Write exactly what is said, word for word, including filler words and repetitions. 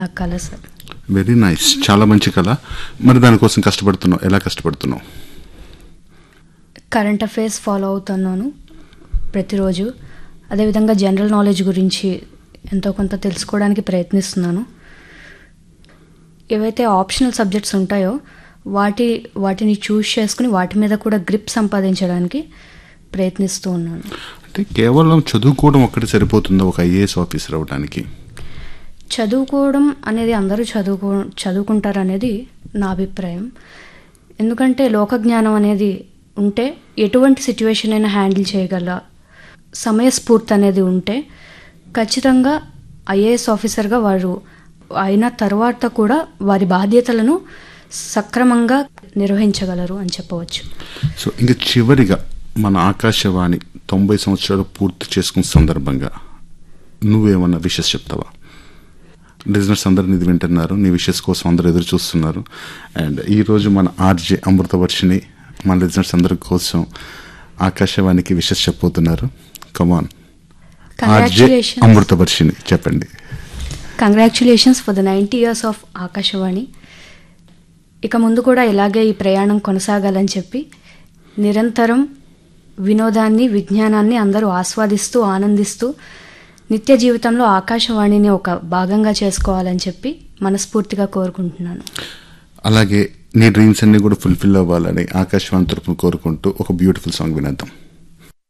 ఆ కళ sir. Very nice, చాలా మంచి కళ. మరి దానికోసం కష్టపడుతున్నావు, ఎలా కష్టపడుతున్నావు? కరెంట్ అఫైర్స్ ఫాలో అవుతున్నాను ప్రతిరోజు. అదేవిధంగా జనరల్ నాలెడ్జ్ గురించి ఎంతో కొంత తెలుసుకోవడానికి ప్రయత్నిస్తున్నాను. ఏవైతే ఆప్షనల్ సబ్జెక్ట్స్ ఉంటాయో వాటి వాటిని చూస్ చేసుకుని వాటి మీద కూడా గ్రిప్ సంపాదించడానికి ప్రయత్నిస్తూ ఉన్నాను. అంటే కేవలం చదువుకోవడం ఒక్కటి సరిపోతుందా ఒక ఐఏఎస్ ఆఫీసర్ అవ్వడానికి? చదువుకోవడం అనేది అందరూ చదువుకో చదువుకుంటారు అనేది నా అభిప్రాయం. ఎందుకంటే లోకజ్ఞానం అనేది ఉంటే ఎటువంటి సిచ్యువేషన్ అయినా హ్యాండిల్ చేయగల సమయస్ఫూర్తి అనేది ఉంటే ఖచ్చితంగా ఐఏఎస్ ఆఫీసర్గా వారు అయిన తర్వాత కూడా వారి బాధ్యతలను సక్రమంగా నిర్వహించగలరు అని చెప్పవచ్చు. సో ఇంకా చివరిగా మన ఆకాశవాణి తొంభై సంవత్సరాలు పూర్తి చేసుకున్న సందర్భంగా నువ్వేమన్నా విషెస్ చెప్తావా? లిజనర్స్ అందరూ ఇది వింటున్నారు, నీ విషెస్ కోసం అందరూ ఎదురు చూస్తున్నారు. అండ్ ఈరోజు మన ఆర్జే అమృతవర్షిని మన లిజనర్స్ అందరి కోసం ఆకాశవాణికి విషెస్ చెప్పబోతున్నారు. కమాన్ ఆర్జే అమృతవర్షిని చెప్పండి. Congratulations for the ninety years of Akashvani. ఇక ముందు కూడా ఇలాగే ఈ ప్రయాణం కొనసాగాలని చెప్పి నిరంతరం వినోదాన్ని విజ్ఞానాన్ని అందరూ ఆస్వాదిస్తూ ఆనందిస్తూ నిత్య జీవితంలో ఆకాశవాణిని ఒక భాగంగా చేసుకోవాలని చెప్పి మనస్ఫూర్తిగా కోరుకుంటున్నాను. అలాగే నీ డ్రీమ్స్ అన్ని కూడా ఫుల్ఫిల్ అవ్వాలని ఆకాశవాణి తరపున కోరుకుంటూ ఒక బ్యూటిఫుల్ సాంగ్ వినేద్దాం.